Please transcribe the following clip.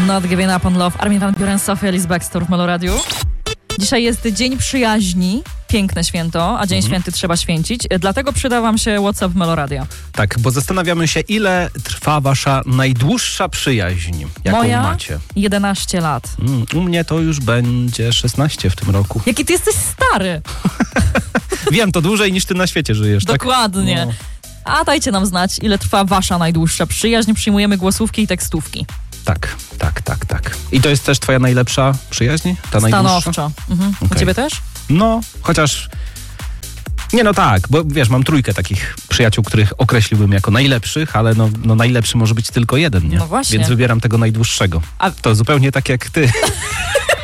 Not Giving Up on Love, Armin van Buuren, Sophia Ellis Bextor w Meloradiu. Dzisiaj jest Dzień Przyjaźni, piękne święto, a Dzień Święty trzeba święcić, dlatego przyda wam się WhatsApp Meloradia. Tak, bo zastanawiamy się, ile trwa wasza najdłuższa przyjaźń, jaką Moja? macie. 11 lat. U mnie to już będzie 16 w tym roku. Jaki ty jesteś stary! Wiem, to dłużej niż ty na świecie żyjesz, Dokładnie. tak? No. A dajcie nam znać, ile trwa wasza najdłuższa przyjaźń. Przyjmujemy głosówki i tekstówki. Tak. I to jest też twoja najlepsza przyjaźń? Ta najdłuższa? Stanowczo. U Okej. ciebie też? No, chociaż... Nie, no tak, bo wiesz, mam trójkę takich przyjaciół, których określiłbym jako najlepszych, ale no najlepszy może być tylko jeden, nie? No właśnie. Więc wybieram tego najdłuższego. A- To zupełnie tak jak ty.